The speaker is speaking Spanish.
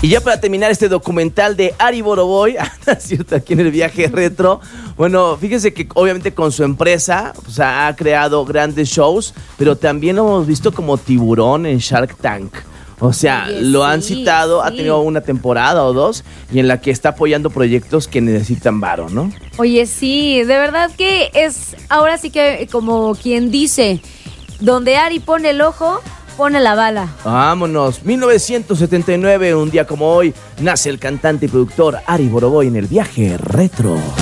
Y ya para terminar este documental de Ari Boroboy, ¿cierto? Aquí en el viaje retro. Bueno, fíjese que obviamente con su empresa, o sea, ha creado grandes shows, pero también lo hemos visto como tiburón en Shark Tank. O sea, Oye, lo han sí, citado, sí. ha tenido una temporada o dos, y en la que está apoyando proyectos que necesitan varo, ¿no? Oye, sí, de verdad que es ahora sí que como quien dice, donde Ari pone el ojo, pone la bala. Vámonos, 1979, un día como hoy, nace el cantante y productor Ari Boroboy en el viaje retro.